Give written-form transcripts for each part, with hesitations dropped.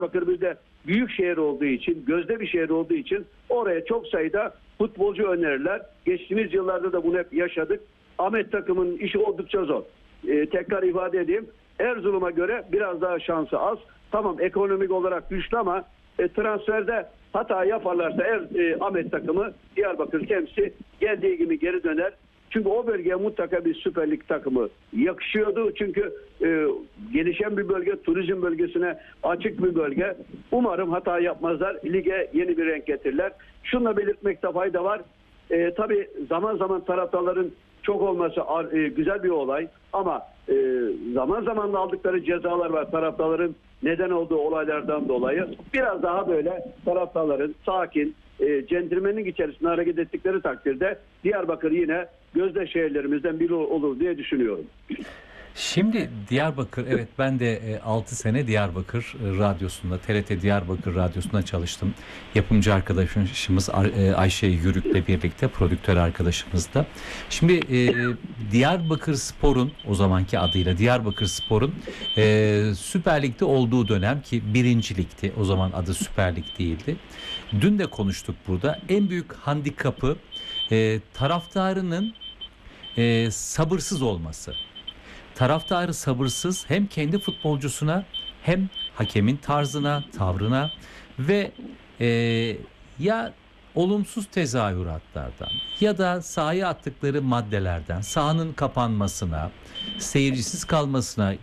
Diyarbakır bir de büyük şehir olduğu için, gözde bir şehir olduğu için oraya çok sayıda futbolcu önerirler. Geçtiğimiz yıllarda da bunu hep yaşadık. Ahmet takımının işi oldukça zor. Tekrar ifade edeyim. Erzurum'a göre biraz daha şansı az. Tamam, ekonomik olarak güçlü ama transferde hata yaparlarsa Ahmet takımı Diyarbakır temsi geldiği gibi geri döner. Çünkü o bölgeye mutlaka bir Süper Lig takımı yakışıyordu. Çünkü gelişen bir bölge, turizm bölgesine açık bir bölge. Umarım hata yapmazlar. Lige yeni bir renk getirirler. Şunu da belirtmekte fayda var. Tabii zaman zaman taraftarların çok olması güzel bir olay. Ama zaman zaman da aldıkları cezalar var taraftarların neden olduğu olaylardan dolayı. Biraz daha böyle taraftarların sakin, centilmenlik içerisinde hareket ettikleri takdirde Diyarbakır yine gözde şehirlerimizden biri olur diye düşünüyorum. Şimdi Diyarbakır, evet, ben de 6 sene Diyarbakır Radyosu'nda, TRT Diyarbakır Radyosu'nda çalıştım. Yapımcı arkadaşımız Ayşe Yürük'le birlikte, prodüktör arkadaşımız da. Şimdi Diyarbakır Spor'un, o zamanki adıyla Diyarbakır Spor'un Süper Lig'de olduğu dönem, ki 1. Lig'ti, o zaman adı Süper Lig değildi. Dün de konuştuk burada. En büyük handikapı taraftarının sabırsız olması. Taraftarı sabırsız, hem kendi futbolcusuna hem hakemin tarzına, tavrına ve ya olumsuz tezahüratlardan ya da sahaya attıkları maddelerden, sahanın kapanmasına, seyircisiz kalmasına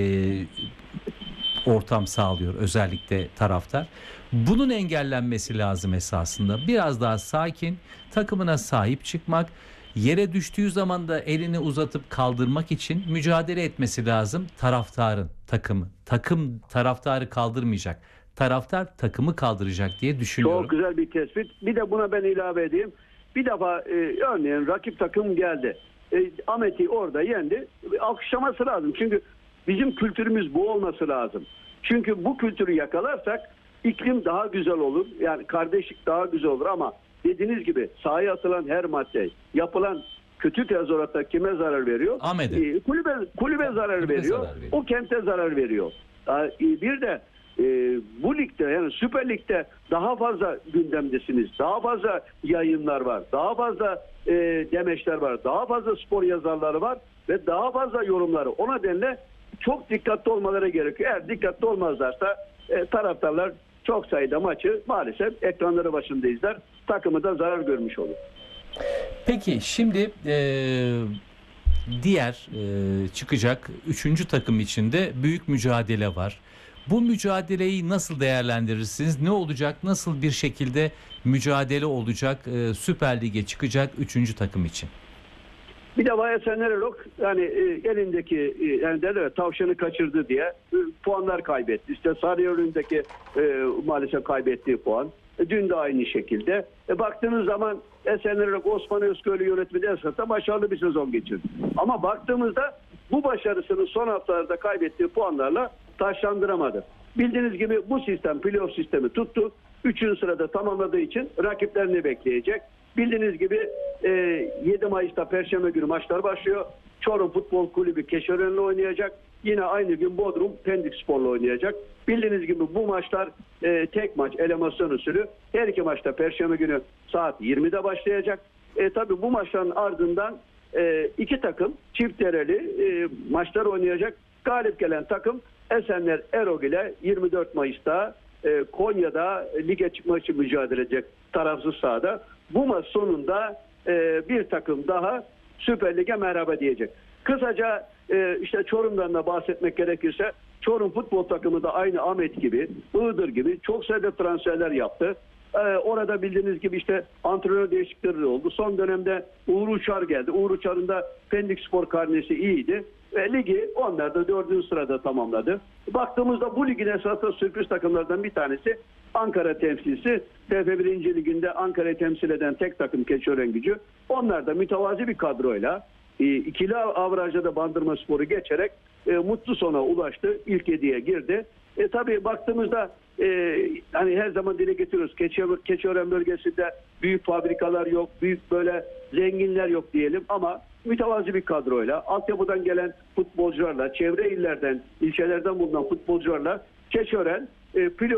ortam sağlıyor özellikle taraftar. Bunun engellenmesi lazım esasında. Biraz daha sakin, takımına sahip çıkmak, yere düştüğü zaman da elini uzatıp kaldırmak için mücadele etmesi lazım taraftarın, takımı. Takım taraftarı kaldırmayacak. Taraftar takımı kaldıracak diye düşünüyorum. Çok güzel bir tespit. Bir de buna ben ilave edeyim. Bir defa örneğin rakip takım geldi. Ahmet'i orada yendi. Alkışlaması lazım. Çünkü bizim kültürümüz bu olması lazım. Çünkü bu kültürü yakalarsak iklim daha güzel olur. Yani kardeşlik daha güzel olur ama dediğiniz gibi sahaya atılan her madde, yapılan kötü tezahüratlar kime zarar veriyor? Ahmet'e. Kulübe zarar veriyor. O kente zarar veriyor. Bir de bu ligde, yani Süper Lig'de daha fazla gündemdesiniz. Daha fazla yayınlar var. Daha fazla demeçler var. Daha fazla spor yazarları var ve daha fazla yorumları. O nedenle çok dikkatli olmaları gerekiyor. Eğer dikkatli olmazlarsa taraftarlar çok sayıda maçı maalesef ekranları başında izler. Takımı da zarar görmüş olur. Peki şimdi diğer çıkacak 3. takım içinde büyük mücadele var. Bu mücadeleyi nasıl değerlendirirsiniz? Ne olacak? Nasıl bir şekilde mücadele olacak Süper Lig'e çıkacak 3. takım için? Bir de Esenler Erok yani elindeki yani derler tavşanı kaçırdı diye puanlar kaybetti. İşte Sarıyer'indeki maalesef kaybettiği puan. Dün de aynı şekilde. Baktığınız zaman Esenler Erok Osman Özköylü yönetmeni esasında başarılı bir sezon geçirdi. Ama baktığımızda bu başarısını son haftalarda kaybettiği puanlarla taşlandıramadı. Bildiğiniz gibi bu sistem, playoff sistemi tuttu. 3. sırada tamamladığı için rakiplerini bekleyecek. Bildiğiniz gibi 7 Mayıs'ta Perşembe günü maçlar başlıyor. Çorum Futbol Kulübü Keşören'le oynayacak. Yine aynı gün Bodrum Pendikspor'la oynayacak. Bildiğiniz gibi bu maçlar tek maç, eliminasyon usulü. Her iki maçta Perşembe günü saat 20'de başlayacak. Tabii bu maçların ardından iki takım çift dereli maçlar oynayacak. Galip gelen takım Esenler Erok ile 24 Mayıs'ta Konya'da lige çıkmak için mücadele edecek tarafsız sahada. Bu maç sonunda bir takım daha Süper Lig'e merhaba diyecek. Kısaca işte Çorum'dan da bahsetmek gerekirse Çorum futbol takımı da aynı Ahmet gibi, Iğdır gibi çok sayıda transferler yaptı. Orada bildiğiniz gibi işte antrenör değişiklikleri oldu. Son dönemde Uğur Uçar geldi. Uğur Uçar'ın da Pendikspor karnesi iyiydi. Ve ligi onlar da 4. sırada tamamladı. Baktığımızda bu ligin esasında sürpriz takımlardan bir tanesi Ankara temsilcisi. TF1. Liginde Ankara'yı temsil eden tek takım Keçiören-Gücü. Onlar da mütevazi bir kadroyla ikili avrajda da Bandırmaspor'u geçerek mutlu sona ulaştı. İlk 7'ye girdi. Tabii baktığımızda hani her zaman dile getiriyoruz. Keçiören bölgesinde büyük fabrikalar yok, büyük böyle zenginler yok diyelim ama mütevazi bir kadroyla, altyapıdan gelen futbolcularla, çevre illerden, ilçelerden bulunan futbolcularla Keçiören